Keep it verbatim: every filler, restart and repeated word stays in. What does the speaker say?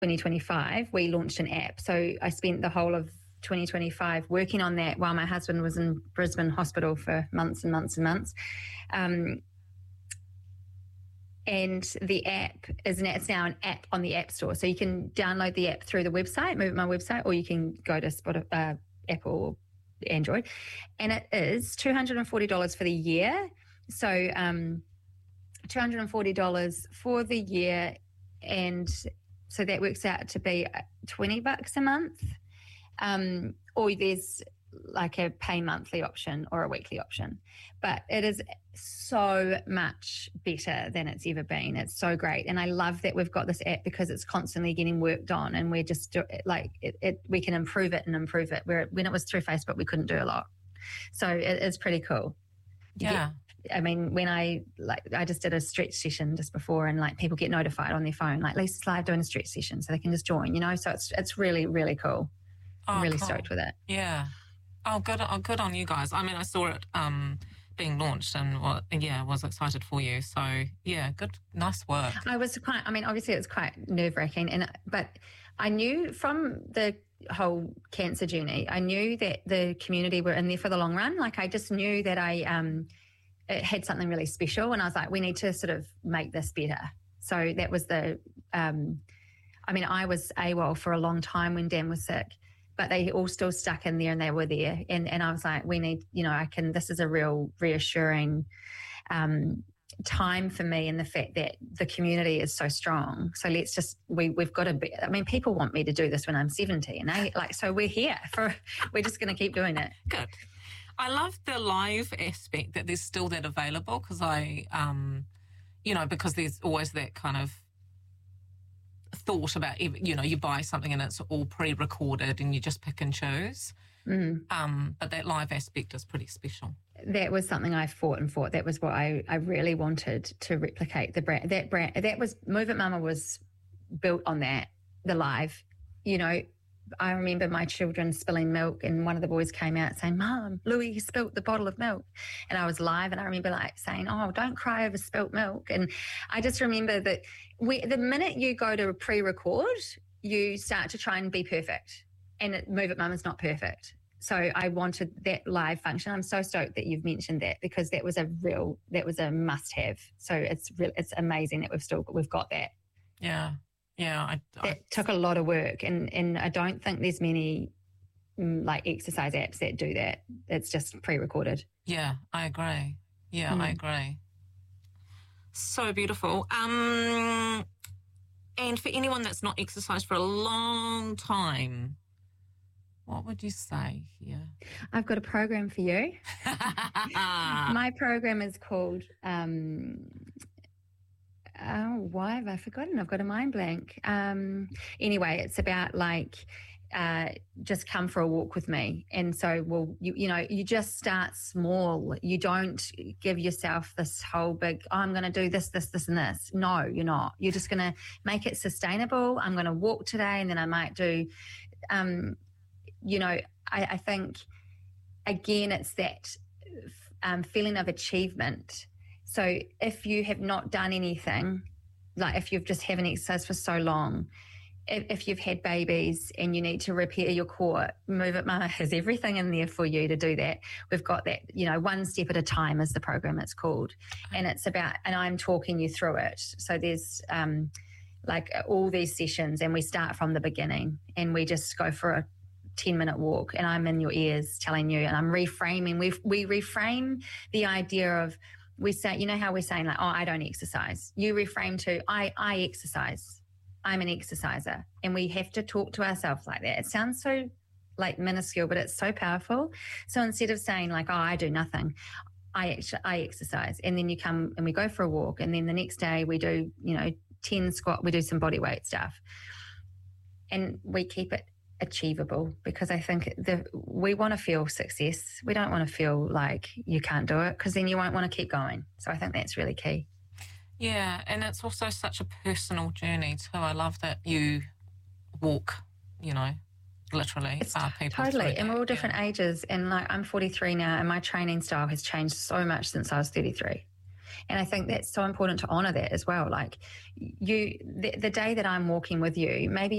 twenty twenty-five, we launched an app. So I spent the whole of twenty twenty-five working on that while my husband was in Brisbane hospital for months and months and months. Um, and the app is now, it's now an app on the App Store. So you can download the app through the website, Move It My website, or you can go to Spotify, uh, Apple or Android. And it is two hundred forty dollars for the year. So um, two hundred forty dollars for the year. And so that works out to be twenty bucks a month. Um, or there's like a pay monthly option or a weekly option. But it is so much better than it's ever been. It's so great. And I love that we've got this app because it's constantly getting worked on, and we're just do, like, it, it, we can improve it and improve it. Where when it was through Facebook, we couldn't do a lot. So it is pretty cool. You yeah. Get, I mean, when I, like, I just did a stretch session just before, and like people get notified on their phone, like Lisa's live doing a stretch session, so they can just join, you know? So it's, it's really, really cool. Oh, I'm really cool. stoked with it. Yeah. Oh, good. Oh, good on you guys. I mean, I saw it um, being launched, and well, yeah, was excited for you. So yeah, good, nice work. I was quite. I mean, obviously, it was quite nerve wracking, and but I knew from the whole cancer journey, I knew that the community were in there for the long run. Like, I just knew that I um, it had something really special, and I was like, we need to sort of make this better. So that was the. Um, I mean, I was AWOL for a long time when Dan was sick. But they all still stuck in there, and they were there. And, and I was like, we need, you know, I can, this is a real reassuring um, time for me, in the fact that the community is so strong. So let's just, we, we've got to be, I mean, people want me to do this when I'm seventy, and I like, so we're here for, we're just going to keep doing it. Good. I love the live aspect, that there's still that available, because I, um, you know, because there's always that kind of thought about, you know, you buy something and it's all pre-recorded and you just pick and choose. Mm. Um, but that live aspect is pretty special. That was something I fought and fought. That was what I, I really wanted to replicate. The brand, that brand, that was, Move It Mama was built on that, the live. You know, I remember my children spilling milk, and one of the boys came out saying, "Mom, Louis spilt the bottle of milk." And I was live, and I remember like saying, "Oh, don't cry over spilt milk." And I just remember that we, the minute you go to pre-record, you start to try and be perfect, and it, Move It Mama's not perfect. So I wanted that live function. I'm so stoked that you've mentioned that, because that was a real, that was a must-have. So it's real, it's amazing that we've still we've got that. Yeah. Yeah, I, I, that took a lot of work, and, and I don't think there's many mm, like exercise apps that do that. It's just pre-recorded. Yeah, I agree. Yeah, mm. I agree. So beautiful. Um, and for anyone that's not exercised for a long time, what would you say here? I've got a program for you. My program is called... Um, Oh, why have I forgotten? I've got a mind blank. Um, anyway, it's about like uh, just come for a walk with me. And so, well, you, you know, you just start small. You don't give yourself this whole big, oh, I'm going to do this, this, this, and this. No, you're not. You're just going to make it sustainable. I'm going to walk today, and then I might do, um, you know, I, I think, again, it's that um, feeling of achievement. So if you have not done anything, like if you've just haven't exercised for so long, if, if you've had babies and you need to repair your core, Move It Mama has everything in there for you to do that. We've got that, you know, one step at a time is the program it's called. And it's about, and I'm talking you through it. So there's um, like all these sessions, and we start from the beginning, and we just go for a ten minute walk, and I'm in your ears telling you, and I'm reframing. We we reframe the idea of, we say, you know how we're saying like, oh, I don't exercise. You reframe to, I, I exercise. I'm an exerciser. And we have to talk to ourselves like that. It sounds so like minuscule, but it's so powerful. So instead of saying like, oh, I do nothing, I actually, I exercise. And then you come and we go for a walk. And then the next day we do, you know, ten squat, we do some body weight stuff. And we keep it achievable, because I think the, we want to feel success. We don't want to feel like you can't do it, because then you won't want to keep going. So I think that's really key. Yeah, and it's also such a personal journey too. I love that you walk, you know, literally. It's uh, people totally, and we're all yeah. different ages. And like I'm forty-three now, and my training style has changed so much since I was thirty-three. And I think that's so important to honor that as well. Like you, the, the day that I'm walking with you, maybe